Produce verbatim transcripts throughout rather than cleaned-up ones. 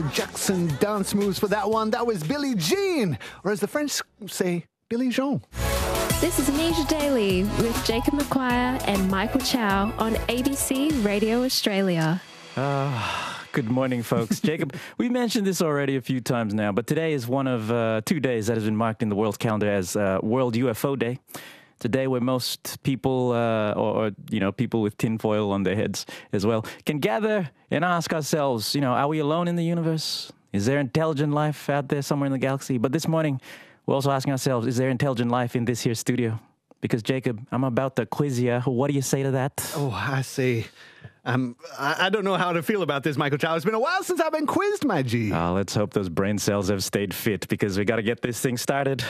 Jackson dance moves for that one. That was Billie Jean, or as the French say, Billie Jean. This is Nisha Daly with Jacob McQuire and Michael Chow on A B C Radio Australia. Uh, good morning, folks. Jacob, we mentioned this already a few times now, but today is one of uh, two days that has been marked in the world calendar as uh, World U F O Day. It's a day where most people, uh, or, or, you know, people with tinfoil on their heads as well, can gather and ask ourselves, you know, are we alone in the universe? Is there intelligent life out there somewhere in the galaxy? But this morning, we're also asking ourselves, is there intelligent life in this here studio? Because, Jacob, I'm about to quiz you. What do you say to that? Oh, I say, um, I, I don't know how to feel about this, Michael Chow. It's been a while since I've been quizzed, my G. Uh, let's hope those brain cells have stayed fit, because we got to get this thing started.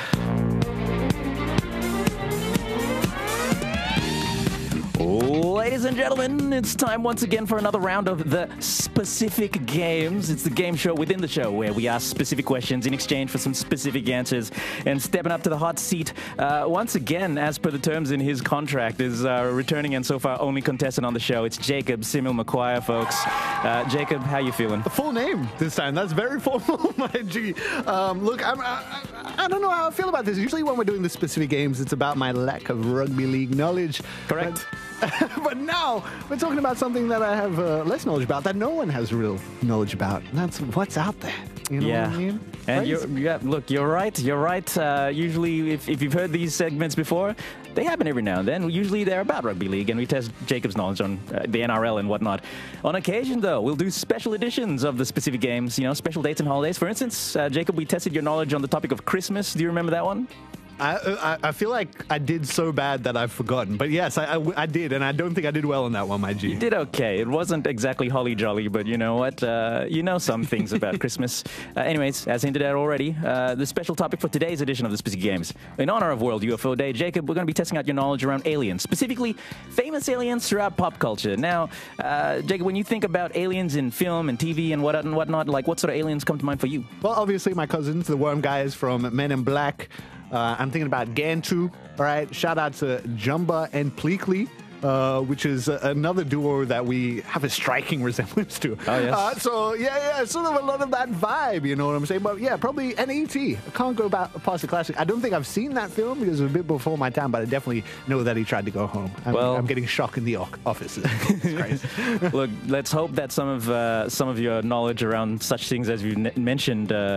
Ladies and gentlemen, it's time once again for another round of the Specific Games. It's the game show within the show where we ask specific questions in exchange for some specific answers. And stepping up to the hot seat, uh, once again, as per the terms in his contract, is uh, returning and so far only contestant on the show. It's Jacob Simil McQuire, folks. Uh, Jacob, how you feeling? The full name this time. That's very formal, my G. Um, look, I'm, I, I don't know how I feel about this. Usually when we're doing the Specific Games, it's about my lack of rugby league knowledge. Correct. But but now we're talking about something that I have uh, less knowledge about, that no one has real knowledge about. And that's what's out there. You know yeah. what I mean? And Crazy. you're, yeah, look, you're right. You're right. Uh, usually, if, if you've heard these segments before, they happen every now and then. Usually, they're about rugby league, and we test Jacob's knowledge on uh, the N R L and whatnot. On occasion, though, we'll do special editions of the Specific Games. You know, special dates and holidays. For instance, uh, Jacob, we tested your knowledge on the topic of Christmas. Do you remember that one? I, I I feel like I did so bad that I've forgotten. But yes, I, I, I did, and I don't think I did well on that one, my G. You did okay. It wasn't exactly holly jolly, but you know what? Uh, you know some things about Christmas. Uh, anyways, as hinted at already, uh, the special topic for today's edition of the Specific Games. In honor of World U F O Day, Jacob, we're going to be testing out your knowledge around aliens, specifically famous aliens throughout pop culture. Now, uh, Jacob, when you think about aliens in film and T V and what and whatnot, like what sort of aliens come to mind for you? Well, obviously my cousins, the worm guys from Men in Black. Uh, I'm thinking about Gantu. All right, shout out to Jumba and Pleakley, uh, which is uh, another duo that we have a striking resemblance to. Oh, yes. Uh, so, yeah, yeah, sort of a lot of that vibe, you know what I'm saying? But, yeah, probably an E T. I can't go about, past the classic. I don't think I've seen that film because it was a bit before my time, but I definitely know that he tried to go home. I'm, well, I'm getting shocked in the office. It's crazy. Look, let's hope that some of uh, some of your knowledge around such things as you n- mentioned uh,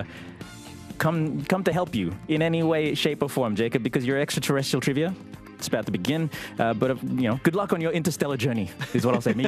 come come to help you in any way, shape, or form, Jacob, because your extraterrestrial trivia, it's about to begin. Uh, but, uh, you know, good luck on your interstellar journey, is what I'll say.